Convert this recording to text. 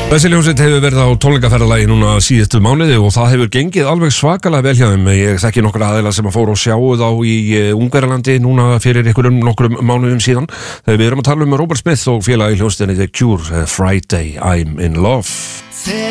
Þessi hljómsveit hefur verið á tónleikaferðalagi núna síðustu mánuði og það hefur gengið alveg svakalega vel hjá þeim. Ég þekki nokkra aðeila sem að fóru og sjáu þá í Ungverjalandi núna fyrir nokkrum mánuðum síðan. Þegar við erum að tala Robert Smith og félagi hljómsveitinni The Cure, Friday I'm in Love.